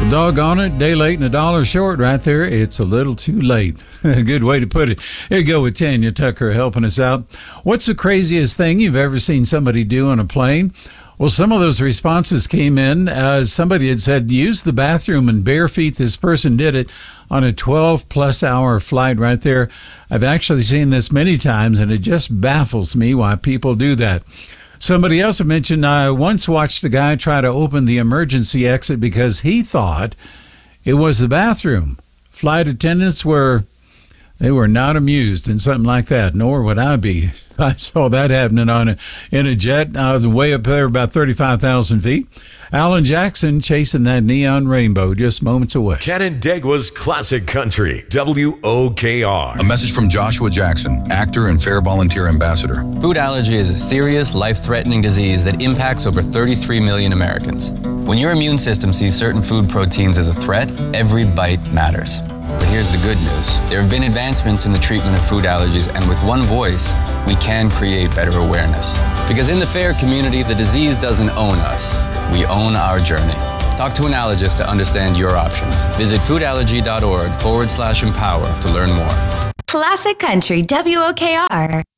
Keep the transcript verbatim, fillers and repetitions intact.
Well, doggone it, day late and a dollar short right there. It's a little too late. A good way to put it. Here you go with Tanya Tucker helping us out. What's the craziest thing you've ever seen somebody do on a plane? Well, some of those responses came in. Uh, somebody had said, use the bathroom in bare feet. This person did it on a twelve-plus hour flight right there. I've actually seen this many times, and it just baffles me why people do that. Somebody else had mentioned, I once watched a guy try to open the emergency exit because he thought it was the bathroom. Flight attendants were, they were not amused in something like that, nor would I be. I saw that happening on a, in a jet. I was way up there, about thirty-five thousand feet. Alan Jackson chasing that neon rainbow just moments away. Canandaigua's Classic Country, W O K R. A message from Joshua Jackson, actor and Fair Volunteer Ambassador. Food allergy is a serious, life-threatening disease that impacts over thirty-three million Americans. When your immune system sees certain food proteins as a threat, every bite matters. But here's the good news. There have been advancements in the treatment of food allergies, and with one voice, we can create better awareness. Because in the FAIR community, the disease doesn't own us. We own our journey. Talk to an allergist to understand your options. Visit foodallergy.org forward slash empower to learn more. Classic Country, W O K R.